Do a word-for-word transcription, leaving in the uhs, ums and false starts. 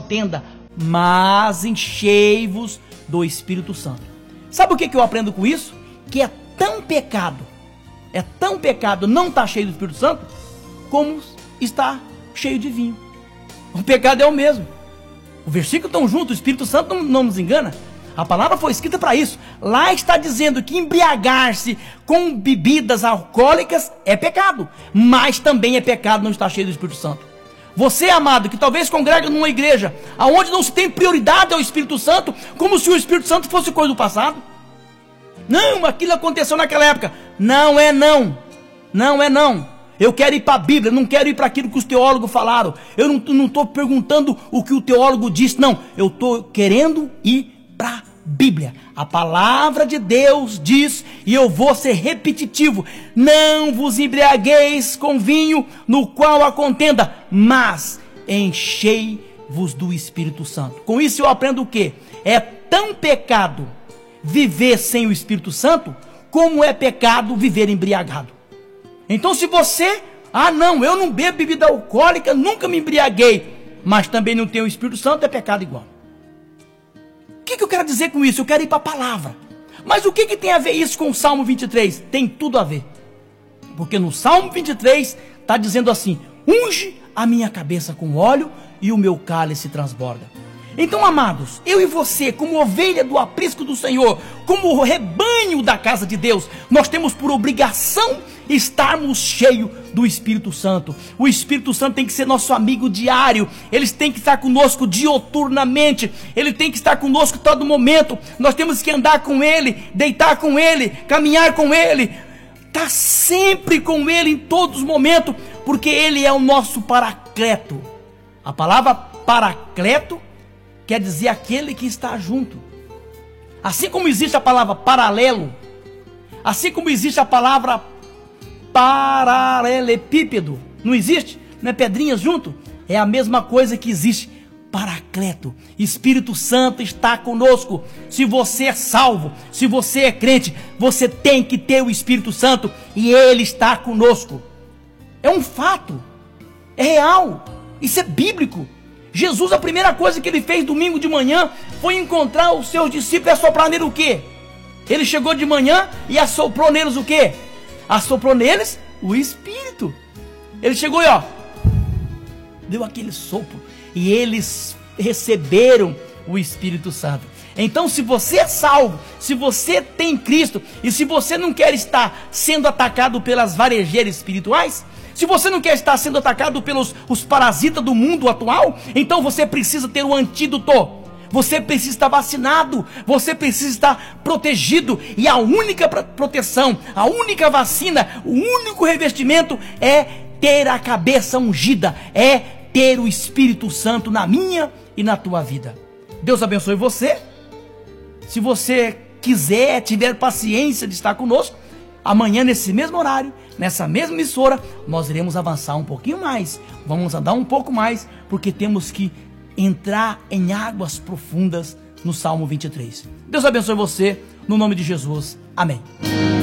contenda, mas enchei-vos do Espírito Santo. Sabe o que, que eu aprendo com isso? Que é tão pecado, é tão pecado não estar cheio do Espírito Santo, como estar cheio de vinho. O pecado é o mesmo. O versículo estão junto, o Espírito Santo não, não nos engana. A palavra foi escrita para isso. Lá está dizendo que embriagar-se com bebidas alcoólicas é pecado, mas também é pecado não estar cheio do Espírito Santo. Você, amado, que talvez congrega numa igreja aonde não se tem prioridade ao Espírito Santo, como se o Espírito Santo fosse coisa do passado. Não, aquilo aconteceu naquela época. Não é não. Não é não. Eu quero ir para a Bíblia, não quero ir para aquilo que os teólogos falaram. Eu não estou perguntando o que o teólogo disse, não. Eu estou querendo ir para a Bíblia. A palavra de Deus diz, e eu vou ser repetitivo: não vos embriagueis com vinho, no qual há contenda, mas enchei-vos do Espírito Santo. Com isso eu aprendo o quê? É tão pecado viver sem o Espírito Santo, como é pecado viver embriagado. Então, se você, ah não, eu não bebo bebida alcoólica, nunca me embriaguei, mas também não tenho o Espírito Santo, é pecado igual. O que, que eu quero dizer com isso? Eu quero ir para a palavra. Mas o que, que tem a ver isso com o Salmo vinte e três? Tem tudo a ver. Porque no Salmo vinte e três está dizendo assim: unge a minha cabeça com óleo e o meu cálice transborda. Então, amados, eu e você, como ovelha do aprisco do Senhor, como o rebanho da casa de Deus, nós temos por obrigação estarmos cheios do Espírito Santo. O Espírito Santo tem que ser nosso amigo diário. Ele tem que estar conosco dioturnamente. Ele tem que estar conosco todo momento. Nós temos que andar com Ele, deitar com Ele, caminhar com Ele, estar sempre com Ele em todos os momentos, porque Ele é o nosso paracleto. A palavra paracleto quer dizer aquele que está junto. Assim como existe a palavra paralelo, assim como existe a palavra paralelepípedo, não existe? Não é pedrinhas junto? É a mesma coisa que existe paracleto. Espírito Santo está conosco. Se você é salvo, se você é crente, você tem que ter o Espírito Santo e Ele está conosco. É um fato, é real, isso é bíblico. Jesus, a primeira coisa que ele fez domingo de manhã foi encontrar os seus discípulos e assoprar neles o quê? Ele chegou de manhã e assoprou neles o quê? Assoprou neles o Espírito. Ele chegou e ó, deu aquele sopro e eles receberam o Espírito Santo. Então, se você é salvo, se você tem Cristo e se você não quer estar sendo atacado pelas varejeiras espirituais, se você não quer estar sendo atacado pelos os parasitas do mundo atual, então você precisa ter um antídoto. Você precisa estar vacinado, você precisa estar protegido. E a única proteção, a única vacina, o único revestimento é ter a cabeça ungida, é ter o Espírito Santo na minha e na tua vida. Deus abençoe você. Se você quiser, tiver paciência de estar conosco, amanhã nesse mesmo horário, nessa mesma emissora, nós iremos avançar um pouquinho mais, vamos andar um pouco mais, porque temos que entrar em águas profundas no Salmo vinte e três. Deus abençoe você, no nome de Jesus, amém.